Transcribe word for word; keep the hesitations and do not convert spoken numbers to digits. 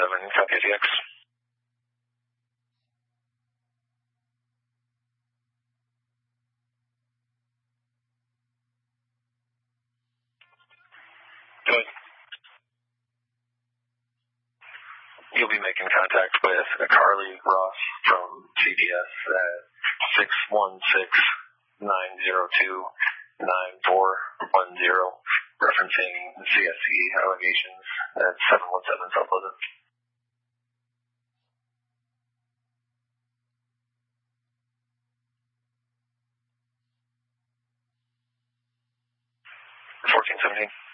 seven, copy F X. Good. You'll be making contact with Carly Ross from G P S at six one six, nine zero two, nine four one zero, referencing C S C allegations at seven one seven South Pleasant. fourteen seventeen.